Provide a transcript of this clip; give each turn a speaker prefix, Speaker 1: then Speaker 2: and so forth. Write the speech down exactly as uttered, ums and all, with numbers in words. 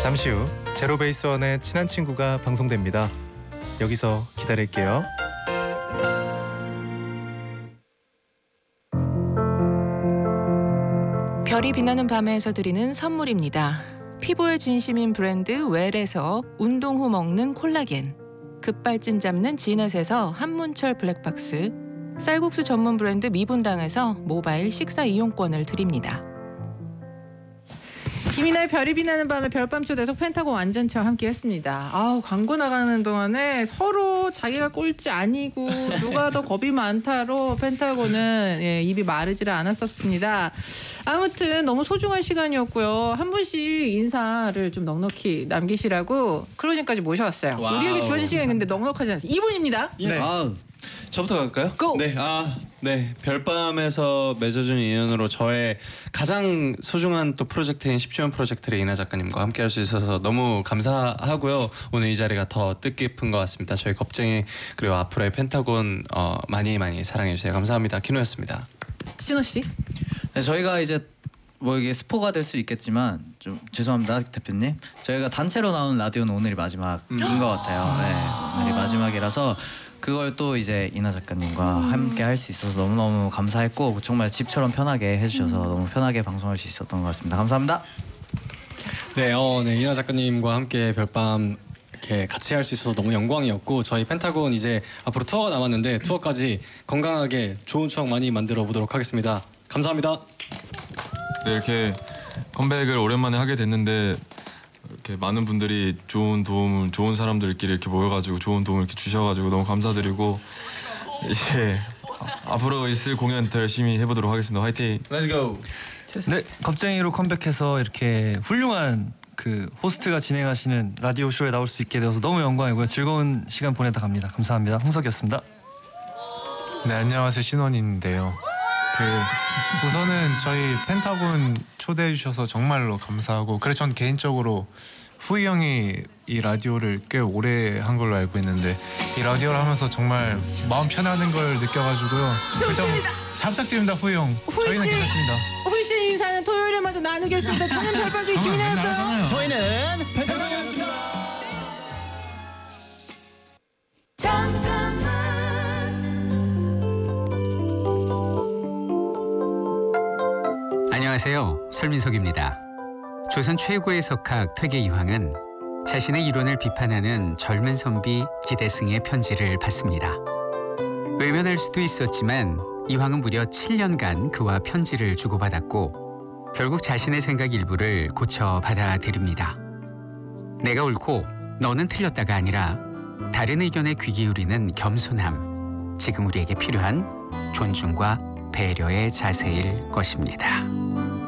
Speaker 1: 잠시 후 제로베이스원의 친한 친구가 방송됩니다. 여기서 기다릴게요.
Speaker 2: 별이 빛나는 밤에서 드리는 선물입니다. 피부의 진심인 브랜드 웰에서 운동 후 먹는 콜라겐, 급발진 잡는 지넷에서 한문철 블랙박스, 쌀국수 전문 브랜드 미분당에서 모바일 식사 이용권을 드립니다. 김이나의 별이 빛나는 밤에 별밤 초대석 펜타곤 완전체와 함께했습니다. 아우, 광고 나가는 동안에 서로 자기가 꼴찌 아니고 누가 더 겁이 많다로 펜타곤은 예, 입이 마르지를 않았었습니다. 아무튼 너무 소중한 시간이었고요. 한 분씩 인사를 좀 넉넉히 남기시라고 클로징까지 모셔왔어요.
Speaker 3: 와우,
Speaker 2: 우리에게 주어진 시간이 근데 넉넉하지 않습니다. 이 분입니다.
Speaker 3: 네. 아, 저부터 갈까요?
Speaker 2: 고!
Speaker 3: 네, 아, 네. 별밤에서 맺어준 인연으로 저의 가장 소중한 또 프로젝트인 십 주년 프로젝트를 이나 작가님과 함께할 수 있어서 너무 감사하고요. 오늘 이 자리가 더 뜻깊은 것 같습니다. 저희 겁쟁이 그리고 앞으로의 펜타곤 어, 많이 많이 사랑해주세요. 감사합니다. 키노였습니다.
Speaker 2: 신호 씨.
Speaker 4: 네, 저희가 이제 뭐 이게 스포가 될 수 있겠지만 좀 죄송합니다 대표님. 저희가 단체로 나오는 라디오는 오늘이 마지막인 음. 것 같아요. 네, 오늘이 마지막이라서 그걸 또 이제 이나 작가님과 음. 함께 할 수 있어서 너무너무 감사했고 정말 집처럼 편하게 해주셔서 음. 너무 편하게 방송할 수 있었던 것 같습니다. 감사합니다.
Speaker 5: 네, 어, 네 이나 작가님과 함께 별밤 이렇게 같이 할 수 있어서 너무 영광이었고 저희 펜타곤 이제 앞으로 투어가 남았는데 투어까지 건강하게 좋은 추억 많이 만들어 보도록 하겠습니다. 감사합니다.
Speaker 6: 네, 이렇게 컴백을 오랜만에 하게 됐는데 이렇게 많은 분들이 좋은 도움, 좋은 사람들끼리 이렇게 모여가지고 좋은 도움을 이렇게 주셔가지고 너무 감사드리고 이제 앞으로 있을 공연 더 열심히 해보도록 하겠습니다. 화이팅!
Speaker 3: Let's go!
Speaker 7: 네, 겁쟁이로 컴백해서 이렇게 훌륭한 그 호스트가 진행하시는 라디오 쇼에 나올 수 있게 되어서 너무 영광이고요. 즐거운 시간 보내다 갑니다. 감사합니다. 홍석이었습니다.
Speaker 1: 네, 안녕하세요. 신원인데요. 그 우선은 저희 펜타곤 초대해 주셔서 정말로 감사하고, 그래 전 개인적으로 후이 형이 이 라디오를 꽤 오래 한 걸로 알고 있는데 이 라디오를 하면서 정말 마음 편안한 걸 느껴가지고요.
Speaker 2: 좋습니다.
Speaker 1: 잘 부탁드립니다, 후이 형.
Speaker 2: 후이
Speaker 1: 저희는
Speaker 2: 씨,
Speaker 1: 괜찮습니다.
Speaker 2: 후이 씨 인사는 토요일에 마저 나누겠습니다. 저는 별밤 중에 김이나였고요.
Speaker 3: 저희는 펜타곤이었습니다.
Speaker 8: 안녕하세요. 설민석입니다. 조선 최고의 석학 퇴계이황은 자신의 이론을 비판하는 젊은 선비 기대승의 편지를 받습니다. 외면할 수도 있었지만 이황은 무려 칠 년간 그와 편지를 주고받았고 결국 자신의 생각 일부를 고쳐 받아들입니다. 내가 옳고 너는 틀렸다가 아니라 다른 의견에 귀 기울이는 겸손함, 지금 우리에게 필요한 존중과 배려의 자세일 것입니다.